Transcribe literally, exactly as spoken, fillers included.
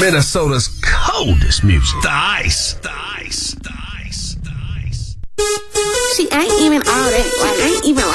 Minnesota's coldest music. The Ice. The Ice. The Ice. The Ice. She ain't even all that. Like, ain't even